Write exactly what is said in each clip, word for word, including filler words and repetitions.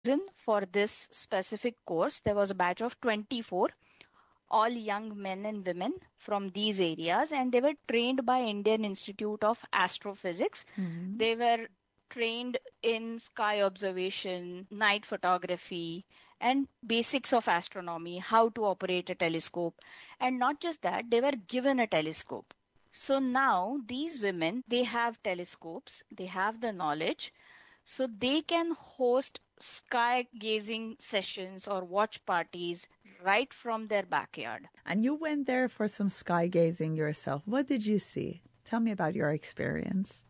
chosen for this specific course. There was a batch of twenty-four, all young men and women from these areas, and they were trained by Indian Institute of Astrophysics. Mm-hmm. They were trained in sky observation, night photography, and basics of astronomy, how to operate a telescope. And not just that, they were given a telescope. So now these women, they have telescopes, they have the knowledge, so they can host sky gazing sessions or watch parties right from their backyard. And you went there for some sky gazing yourself. What did you see? Tell me about your experience.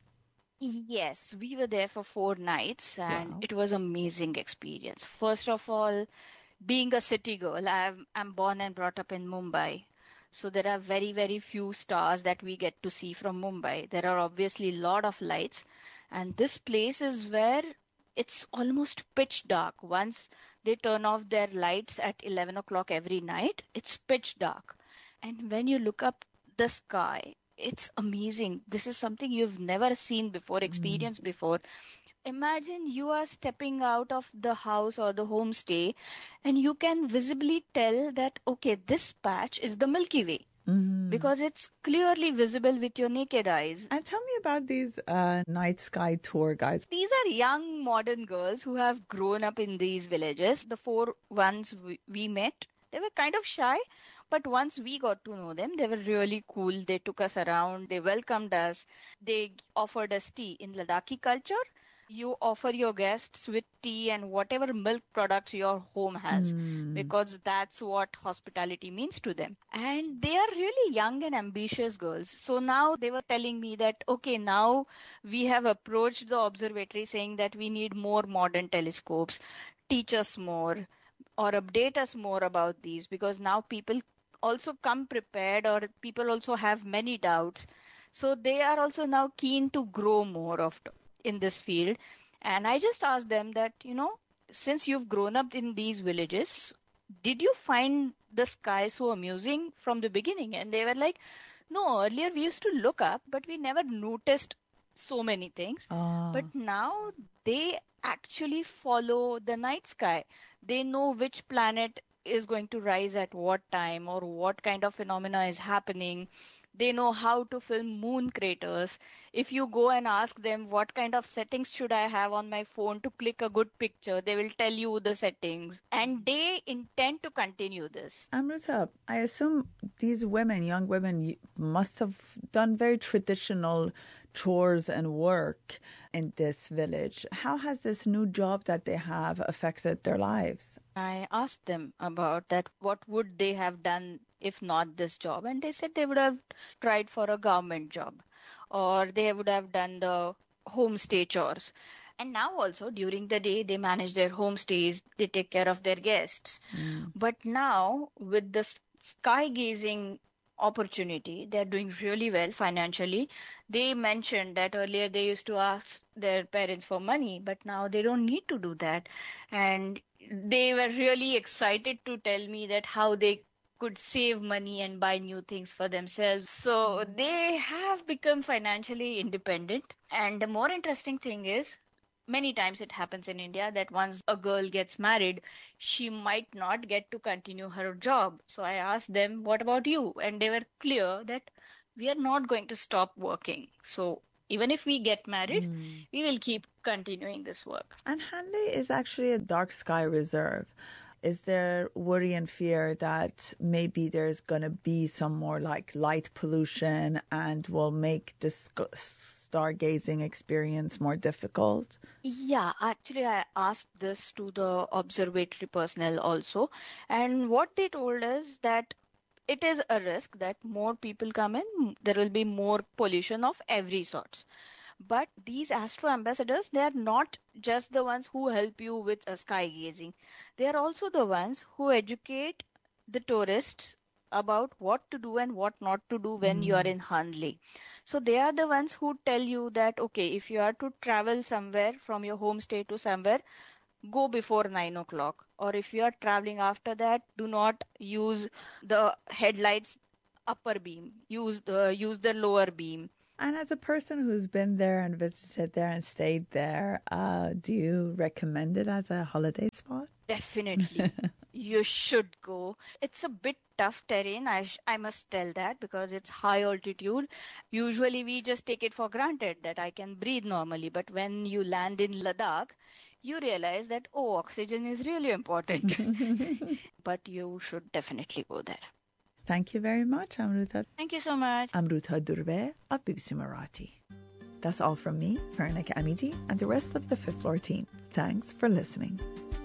Yes, we were there for four nights and Wow. it was amazing experience. First of all, being a city girl, I'm, I'm born and brought up in Mumbai. So there are very, very few stars that we get to see from Mumbai. There are obviously a lot of lights. And this place is where it's almost pitch dark. Once they turn off their lights at eleven o'clock every night, it's pitch dark. And when you look up the sky, it's amazing. This is something you've never seen before, Mm. experienced before. Imagine you are stepping out of the house or the homestay and you can visibly tell that, okay, this patch is the Milky Way Mm-hmm. because it's clearly visible with your naked eyes. And tell me about these uh, night sky tour guides. These are young modern girls who have grown up in these villages. The four ones we, we met, they were kind of shy, but once we got to know them, they were really cool. They took us around, they welcomed us, they offered us tea. In Ladakhi culture, you offer your guests with tea and whatever milk products your home has Mm. because that's what hospitality means to them. And they are really young and ambitious girls. So now they were telling me that, okay, now we have approached the observatory saying that we need more modern telescopes, teach us more, or update us more about these because now people also come prepared or people also have many doubts. So they are also now keen to grow more of in this field. And I just asked them that, you know, since you've grown up in these villages, did you find the sky so amusing from the beginning? And they were like, no, earlier we used to look up, but we never noticed so many things. But Ah. now they actually follow the night sky. They know which planet is going to rise at what time or what kind of phenomena is happening. They know how to film moon craters. If you go and ask them what kind of settings should I have on my phone to click a good picture, they will tell you the settings. And they intend to continue this. Amrita, I assume these women, young women, y- must have done very traditional chores and work in this village. How has this new job that they have affected their lives? I asked them about that, what would they have done if not this job? And they said they would have tried for a government job or they would have done the homestay chores. And now also during the day, they manage their homestays, they take care of their guests. Mm. But now with the s- sky gazing opportunity, they're doing really well financially. They mentioned that earlier they used to ask their parents for money, but now they don't need to do that. And they were really excited to tell me that how they could save money and buy new things for themselves. So they have become financially independent. And the more interesting thing is, many times it happens in India that once a girl gets married, she might not get to continue her job. So I asked them, what about you? And they were clear that we are not going to stop working. So even if we get married, Mm. we will keep continuing this work. And Hanley is actually a dark sky reserve. Is there worry and fear that maybe there's going to be some more like light pollution and will make this sc- stargazing experience more difficult? Yeah, actually, I asked this to the observatory personnel also. And what they told us that it is a risk that more people come in, there will be more pollution of every sorts. But these astro ambassadors, they are not just the ones who help you with uh, sky gazing. They are also the ones who educate the tourists about what to do and what not to do when you are Mm. in Hanle. So they are the ones who tell you that, okay, if you are to travel somewhere from your homestay to somewhere, go before nine o'clock. Or if you are traveling after that, do not use the headlights upper beam, use the, use the lower beam. And as a person who's been there and visited there and stayed there, uh, do you recommend it as a holiday spot? Definitely. You should go. It's a bit tough terrain, I, sh- I must tell that, because it's high altitude. Usually we just take it for granted that I can breathe normally. But when you land in Ladakh, you realize that, oh, oxygen is really important. But you should definitely go there. Thank you very much, Amruta. Thank you so much. Amruta Durve of B B C Marathi. That's all from me, Farnika Amidi, and the rest of the Fifth Floor team. Thanks for listening.